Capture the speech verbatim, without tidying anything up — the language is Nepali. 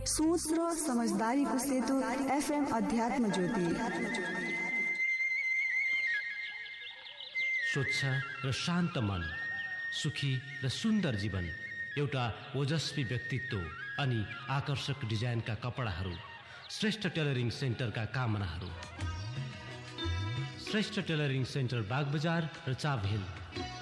सोच र समझदारीको सेतु एफएम अध्यात्म ज्योति। स्वच्छ र शान्त मन, सुखी र सुन्दर जीवन, एउटा ओजस्वी व्यक्तित्व अनि आकर्षक डिजाइनका कपडाहरू, Shrestha tailoring सेन्टरका कामनाहरू। Shrestha tailoring centre Bagbazar र चाभेल।